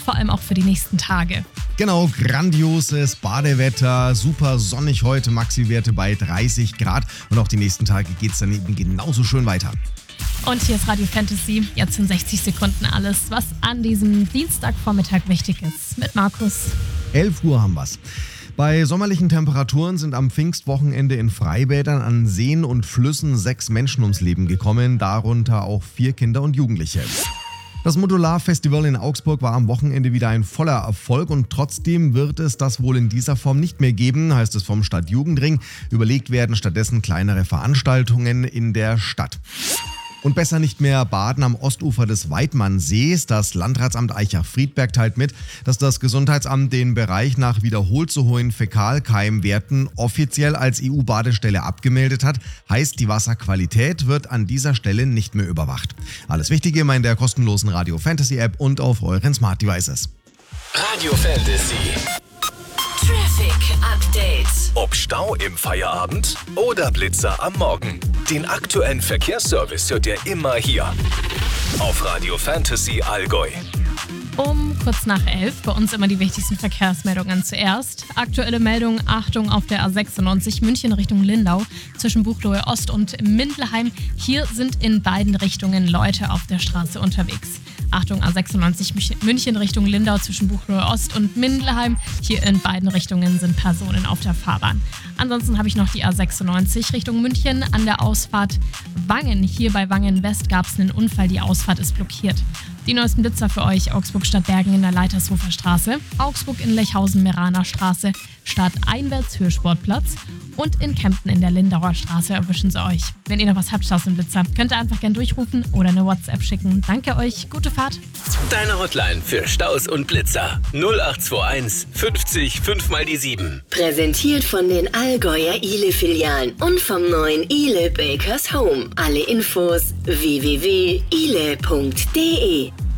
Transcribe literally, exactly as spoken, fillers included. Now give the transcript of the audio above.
vor allem auch für die nächsten Tage. Genau, grandioses Badewetter, super sonnig heute, Maxi-Werte bei dreißig Grad und auch die nächsten Tage geht es dann eben genauso schön weiter. Und hier ist Radio Fantasy, jetzt in sechzig Sekunden alles, was an diesem Dienstagvormittag wichtig ist. Mit Markus. elf Uhr haben wir's. Bei sommerlichen Temperaturen sind am Pfingstwochenende in Freibädern an Seen und Flüssen sechs Menschen ums Leben gekommen, darunter auch vier Kinder und Jugendliche. Das Modular-Festival in Augsburg war am Wochenende wieder ein voller Erfolg und trotzdem wird es das wohl in dieser Form nicht mehr geben, heißt es vom Stadtjugendring. Überlegt werden stattdessen kleinere Veranstaltungen in der Stadt. Und besser nicht mehr baden am Ostufer des Weidmannsees. Das Landratsamt Aichach-Friedberg teilt mit, dass das Gesundheitsamt den Bereich nach wiederholt zu hohen Fäkalkeimwerten offiziell als E U-Badestelle abgemeldet hat. Heißt, die Wasserqualität wird an dieser Stelle nicht mehr überwacht. Alles Wichtige immer in der kostenlosen Radio Fantasy App und auf euren Smart Devices. Radio Fantasy. Traffic Update. Ob Stau im Feierabend oder Blitzer am Morgen. Den aktuellen Verkehrsservice hört ihr immer hier auf Radio Fantasy Allgäu. Um kurz nach elf, bei uns immer die wichtigsten Verkehrsmeldungen zuerst. Aktuelle Meldung, Achtung auf der A sechsundneunzig München Richtung Lindau zwischen Buchloe Ost und Mindelheim. Hier sind in beiden Richtungen Leute auf der Straße unterwegs. Achtung, A sechsundneunzig München Richtung Lindau zwischen Buchloe Ost und Mindelheim. Hier in beiden Richtungen sind Personen auf der Fahrbahn. Ansonsten habe ich noch die A sechsundneunzig Richtung München an der Ausfahrt Wangen. Hier bei Wangen West gab es einen Unfall, die Ausfahrt ist blockiert. Die neuesten Blitzer für euch: Augsburg Stadtbergen in der Leitershofer Straße, Augsburg in Lechhausen-Meraner Straße, stadteinwärts Höhesportplatz und in Kempten in der Lindauer Straße erwischen sie euch. Wenn ihr noch was habt, Staus und Blitzer, könnt ihr einfach gern durchrufen oder eine WhatsApp schicken. Danke euch, gute Fahrt. Deine Hotline für Staus und Blitzer null acht zwei eins fünfzig fünf mal die sieben. Präsentiert von den Allgäuer Ile-Filialen und vom neuen Ile Bakers Home. Alle Infos w w w punkt ile punkt de.